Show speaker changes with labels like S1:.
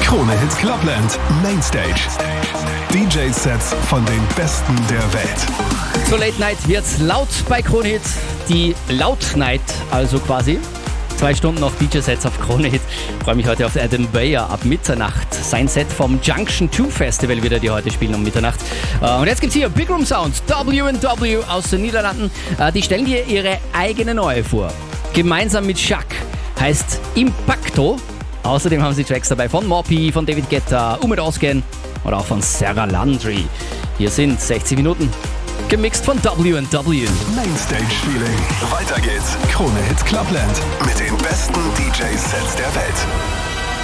S1: Krone Hit Clubland Mainstage. DJ-Sets von den Besten der Welt.
S2: Zur Late Night wird's laut bei Krone Hit. Die Laut Night also quasi. 2 Stunden noch DJ-Sets auf Krone Hit. Ich freue mich heute auf Adam Beyer ab Mitternacht. Sein Set vom Junction 2 Festival wieder, die heute spielen um Mitternacht. Und jetzt gibt's hier Big Room Sound, W&W aus den Niederlanden. Die stellen dir ihre eigene neue vor. Gemeinsam mit Shaq. Heißt Impacto. Außerdem haben sie Tracks dabei von Moppy, von David Guetta, Umut Ozgen oder auch von Sarah Landry. Hier sind 60 Minuten. Gemixt von W&W.
S1: Mainstage Feeling. Weiter geht's. Krone Hit Clubland mit den besten DJ-Sets der Welt.